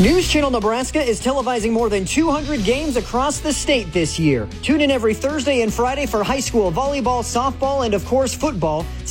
News Channel Nebraska is televising more than 200 games across the state this year. Tune in every Thursday and Friday for high school volleyball, softball, and of course football.